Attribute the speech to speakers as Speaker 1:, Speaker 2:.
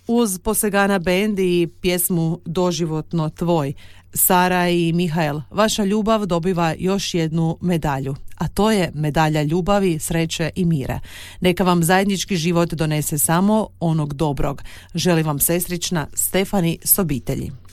Speaker 1: Uz Posegana band i pjesmu Doživotno tvoj, Sara i Mihael, vaša ljubav dobiva još jednu medalju, a to je medalja ljubavi, sreće i mira. Neka vam zajednički život donese samo onog dobrog. Želim vam sestrična Stefani s obitelji.